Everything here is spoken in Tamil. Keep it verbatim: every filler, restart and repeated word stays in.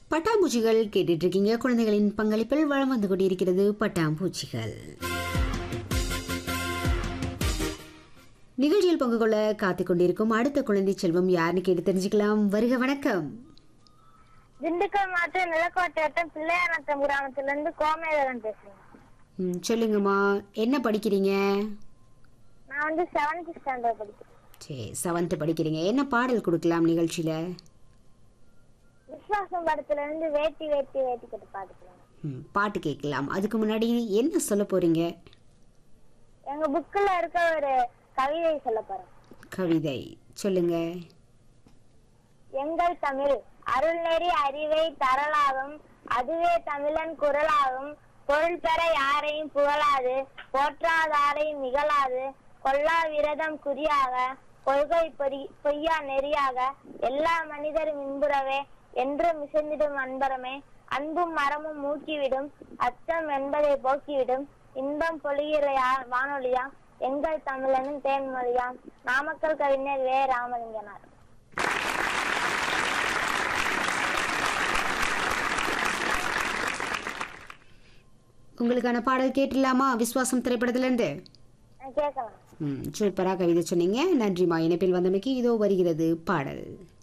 பட்டாம்பூச்சிகள் கேட்டுட்டு இருக்கீங்க. குழந்தைகளின் பங்களிப்பில் வளம் வந்து கொண்டிருக்கிறது பட்டாம்பூச்சிகள். நிகழ்ச்சியில் பங்கு கொள்ள காத்துக் கொண்டிருக்கும் அடுத்த குழந்தை செல்வம் யாருன்னு கேட்டு தெரிஞ்சுக்கலாம். வருக, வணக்கம். திண்டுக்கல் மாவட்டம் நிலக்கோட்டை வட்டம் பிள்ளையாநத்தம் கிராமத்துல இருந்து கோமேதகன் பேசுறேன். ம், சொல்லுங்கம்மா, என்ன படிக்கிறீங்க? நான் வந்து செவன்த் ஸ்டாண்டர்ட் படிக்கிறேன். சரி, செவன்த் படிக்கிறீங்க. என்ன பாடல் கொடுக்கலாம் நிகழ்ச்சியில? விஸ்வாசம் படத்துல இருந்து வேட்டி வேட்டி வேட்டி கட்டு பாத்துக்கலாம். ம், பாட்டு கேட்கலாம். அதுக்கு முன்னாடி என்ன சொல்ல போறீங்க? எங்க புக்ல இருக்க ஒரு கவிதை சொல்ல போறேன். கவிதை சொல்லுங்க. எங்கள் தமிழ் அருள்நெறி அறிவை தரலாகும், அதுவே தமிழன் குரலாகும். பொருள் பெற யாரையும் புகழாது, போற்றாதாரையும் நிகழாது. கொல்லா விரதம் குறியாக, கொள்கை பொய்யா நெறியாக. எல்லா மனிதரும் இன்புறவே என்று மிசைந்திடும் அன்பரமே. அன்பும் மரமும் மூக்கிவிடும், அச்சம் என்பதை போக்கிவிடும். இன்பம் பொழிகிற வானொலியா எங்கள் தமிழனும் தேன்மொழியாம். நாமக்கல் கவிஞர் வே ராமலிங்கனார். உங்களுக்கான பாடல் கேட்டுலாமா? விஸ்வாசம் திரைப்படத்துல இருந்து கேட்கலாம். ம், சூப்பரா கவிதை சொன்னீங்க. நன்றிமா. இணைப்பில் வந்தமைக்கு இதோ வருகிறது பாடல்.